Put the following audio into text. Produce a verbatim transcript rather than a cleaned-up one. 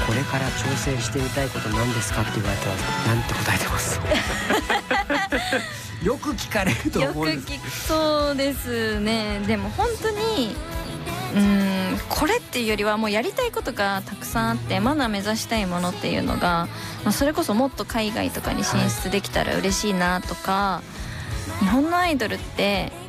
これから挑戦してみたいこと何ですかって言われたらなんて答えてますよく聞かれると思うんです。 よく聞そうですね。でも本当にうーんこれっていうよりはもうやりたいことがたくさんあって、まだ目指したいものっていうのが、まあ、それこそもっと海外とかに進出できたら嬉しいなとか、はい、日本のアイドルって